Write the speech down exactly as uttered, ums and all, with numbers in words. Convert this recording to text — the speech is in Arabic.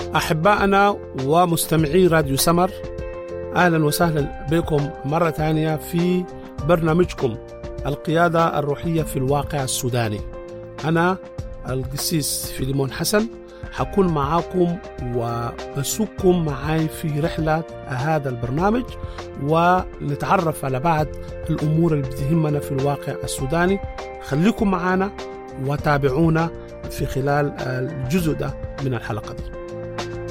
أحبائنا ومستمعي راديو سمر، أهلا وسهلا بكم مرة ثانية في برنامجكم القيادة الروحية في الواقع السوداني. أنا القسيس فيليمون حسن حكون معاكم وبسوقكم معاي في رحلة هذا البرنامج، ونتعرف على بعض الأمور اللي بتهمنا في الواقع السوداني. خليكم معنا وتابعونا في خلال الجزء ده من الحلقة دي.